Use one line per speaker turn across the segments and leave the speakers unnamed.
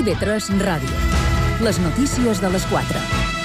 IB3 Ràdio. Les notícies de les 4.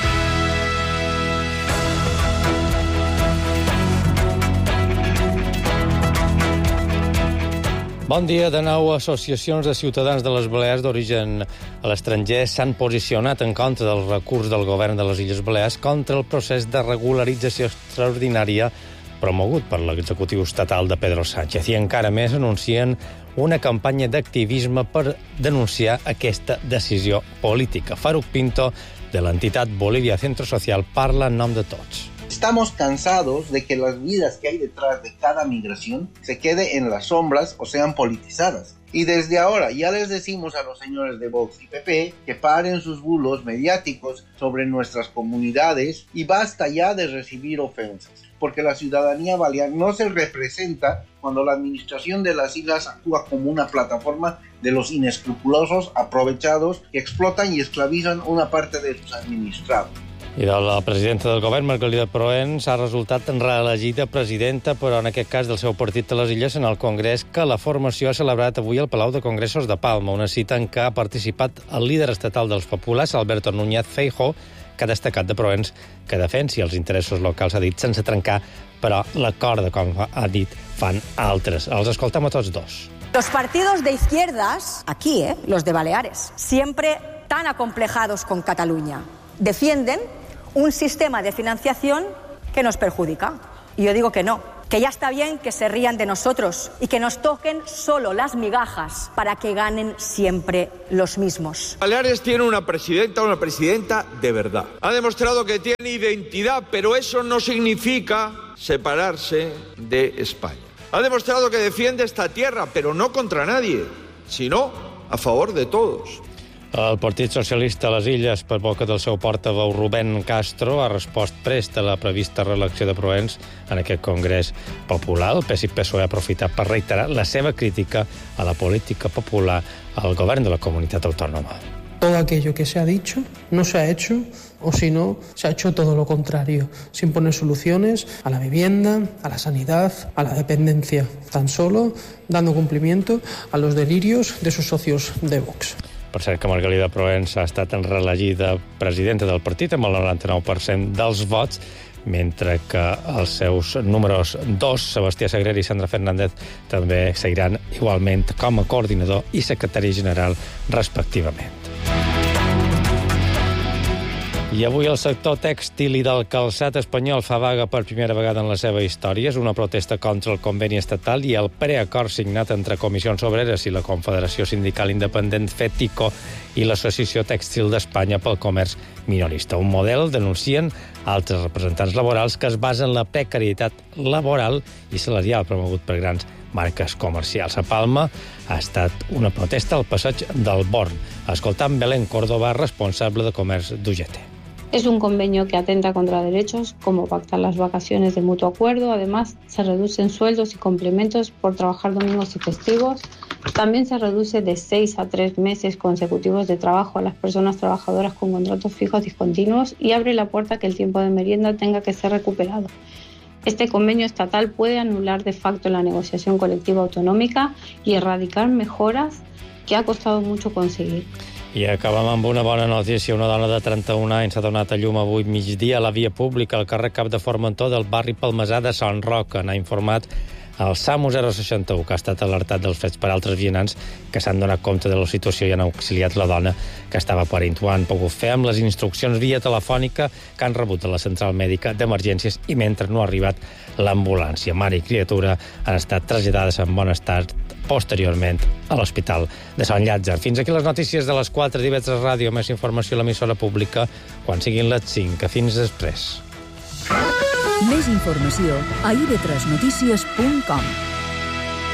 Bon dia. De nou, associacions de ciutadans de les Balears d'origen a l'estranger s'han posicionat en contra del recurs del govern de les Illes Balears contra el procés de regularització extraordinària promogut per l'executiu estatal de Pedro Sánchez i encara més anuncien una campanya d'activisme per denunciar aquesta decisió política. Faruq Pinto, de l'entitat Bolivia Centro Social, parla en nom de tots.
Estamos cansados de que las vidas que hay detrás de cada migración se quede en las sombras o sean politizadas. Y desde ahora ya les decimos a los señores de Vox y PP que paren sus bulos mediáticos sobre nuestras comunidades y basta ya de recibir ofensas, porque la ciudadanía balear no se representa cuando la administración de las islas actúa como una plataforma de los inescrupulosos aprovechados que explotan y esclavizan una parte de sus administrados.
I de la presidenta del govern, Margalida Proens, ha resultat reelegida presidenta, però en aquest cas del seu partit de les Illes, en el Congrés, que la formació ha celebrat avui al Palau de Congressos de Palma, una cita en què ha participat el líder estatal dels populars, Alberto Núñez Feijóo, que ha destacat de Proens que defensi els interessos locals, ha dit, sense trencar, però l'acord, com ha dit, fan altres. Els escoltem a tots dos.
Los partidos de izquierdas, aquí, los de Baleares, siempre tan acomplejados con Cataluña, defienden un sistema de financiación que nos perjudica. Y yo digo que no, que ya está bien que se rían de nosotros y que nos toquen solo las migajas para que ganen siempre los mismos.
Baleares tiene una presidenta de verdad. Ha demostrado que tiene identidad, pero eso no significa separarse de España. Ha demostrado que defiende esta tierra, pero no contra nadie, sino a favor de todos.
El Partit Socialista a les Illes, per boca del seu portaveu Rubén Castro, ha respost prest a la prevista reelecció de Proens en aquest Congrés Popular. El PSI i PSOE ha aprofitat per reiterar la seva crítica a la política popular al govern de la comunitat autònoma.
Todo aquello que se ha dicho no se ha hecho, o si no, se ha hecho todo lo contrario, sin poner soluciones a la vivienda, a la sanidad, a la dependencia, tan solo dando cumplimiento a los delirios de sus socios de Vox.
Per cert, que Margalida Proens ha estat reelegida presidenta del partit amb el 99% dels vots, mentre que els seus números 2, Sebastià Sagrer i Sandra Fernández, també seguiran igualment com a coordinador i secretari general, respectivament. I avui el sector tèxtil i del calçat espanyol fa vaga per primera vegada en la seva història. És una protesta contra el conveni estatal i el preacord signat entre Comissions Obreres i la Confederació Sindical Independent FETICO i l'Associació Tèxtil d'Espanya pel Comerç Minorista. Un model, denuncien altres representants laborals, que es basa en la precarietat laboral i salarial promogut per grans marques comercials. A Palma ha estat una protesta al passeig del Born. Escoltant Belén Córdoba, responsable de comerç d'UGT.
Es un convenio que atenta contra derechos, como pactar las vacaciones de mutuo acuerdo. Además, se reducen sueldos y complementos por trabajar domingos y festivos. También se reduce de 6 a 3 meses consecutivos de trabajo a las personas trabajadoras con contratos fijos discontinuos y abre la puerta a que el tiempo de merienda tenga que ser recuperado. Este convenio estatal puede anular de facto la negociación colectiva autonómica y erradicar mejoras que ha costado mucho conseguir.
I acabem amb una bona notícia. Una dona de 31 anys s'ha donat a llum avui migdia a la via pública al carrer Cap de Formentor del barri Palmesà de Sant Roc. N'ha informat el SAMU 061, que ha estat alertat dels fets per altres vianants que s'han donat compte de la situació i han auxiliat la dona que estava parint. Ho han pogut fer amb les instruccions via telefònica que han rebut de la central mèdica d'emergències i mentre no ha arribat l'ambulància. Mare i criatura han estat traslladades en bon estat posteriorment a l'Hospital de Sant Llàtzer. Fins aquí les notícies de les 4 d'IB3 Ràdio. Més informació a l'emissora pública quan siguin les 5. Fins després.
Més informació a ib3notícies.com.